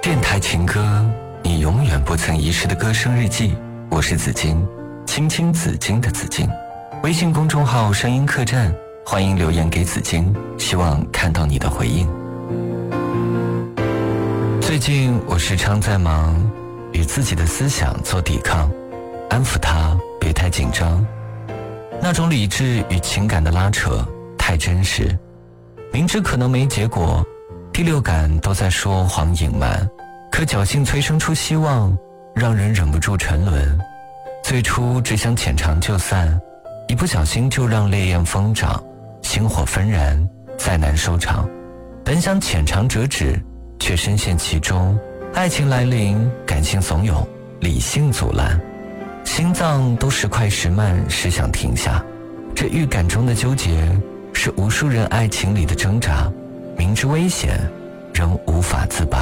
电台情歌，你永远不曾遗失的歌声日记。我是紫金，青青紫金的紫金。微信公众号声音客栈，欢迎留言给紫金，希望看到你的回应。最近我时常在忙，与自己的思想做抵抗，安抚他别太紧张。那种理智与情感的拉扯太真实，明知可能没结果，第六感都在说谎隐瞒，可侥幸催生出希望，让人忍不住沉沦。最初只想浅尝就散，一不小心就让烈焰疯长，星火纷燃，再难收场。本想浅尝辄止，却深陷其中，爱情来临，感性怂恿，理性阻拦，心脏都时快时慢，时想停下。这预感中的纠结，是无数人爱情里的挣扎，明知危险，仍无法自拔。